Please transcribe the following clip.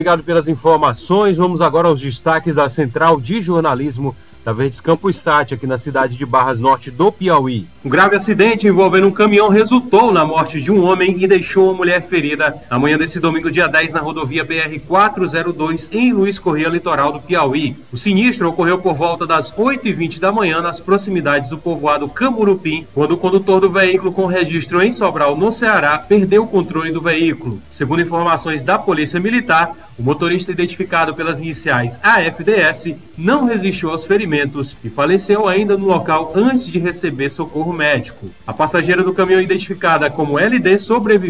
Obrigado pelas informações. Vamos agora aos destaques da Central de Jornalismo da Verdes Campo Stat, aqui na cidade de Barras Norte do Piauí. Um grave acidente envolvendo um caminhão resultou na morte de um homem e deixou uma mulher ferida na manhã desse domingo, dia 10, na rodovia BR-402, em Luiz Correia, litoral do Piauí. O sinistro ocorreu por volta das 8h20 da manhã, nas proximidades do povoado Camurupim, quando o condutor do veículo com registro em Sobral, no Ceará, perdeu o controle do veículo. Segundo informações da Polícia Militar, o motorista, identificado pelas iniciais AFDS, não resistiu aos ferimentos e faleceu ainda no local antes de receber socorro médico. A passageira do caminhão, identificada como LD, sobreviveu